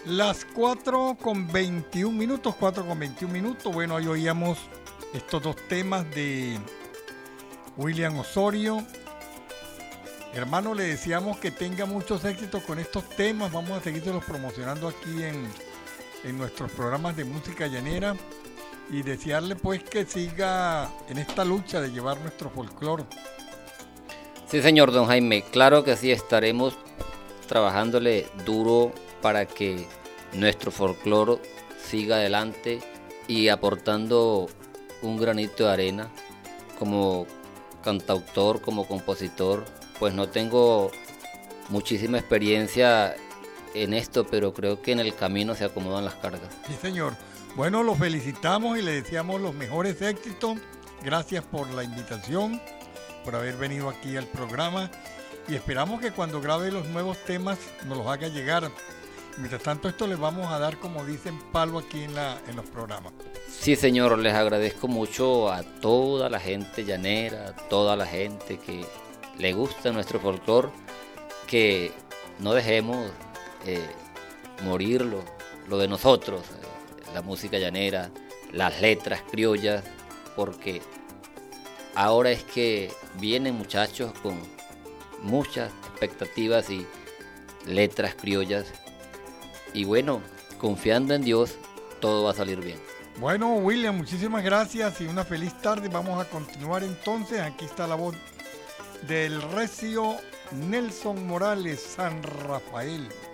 Las 4:21, 4:21. Bueno, ahí oíamos estos dos temas de William Osorio. Hermano, le deseamos que tenga muchos éxitos con estos temas. Vamos a seguirlos promocionando aquí en nuestros programas de música llanera y desearle pues que siga en esta lucha de llevar nuestro folclore. Sí, señor don Jaime, claro que sí, estaremos trabajándole duro para que nuestro folclore siga adelante y aportando un granito de arena como cantautor, como compositor. Pues no tengo muchísima experiencia en esto, pero creo que en el camino se acomodan las cargas. Sí, señor. Bueno, lo felicitamos y le deseamos los mejores éxitos. Gracias por la invitación, por haber venido aquí al programa y esperamos que cuando grabe los nuevos temas nos los haga llegar. Mientras tanto, esto les vamos a dar, como dicen, palo aquí en los programas. Sí, señor, les agradezco mucho a toda la gente llanera, a toda la gente que le gusta nuestro folclore, que no dejemos morir lo de nosotros, la música llanera, las letras criollas, porque ahora es que vienen muchachos con muchas expectativas y letras criollas, y bueno, confiando en Dios, todo va a salir bien. Bueno, William, muchísimas gracias y una feliz tarde. Vamos a continuar entonces. Aquí está la voz del recio Nelson Morales, San Rafael.